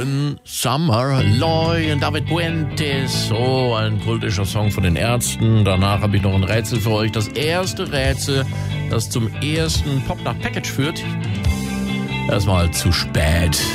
Summer, Loy und David Puentes. So, ein kultischer Song von den Ärzten. Danach habe ich noch ein Rätsel für euch. Das erste Rätsel, das zum ersten Pop nach Package führt. Erstmal zu spät.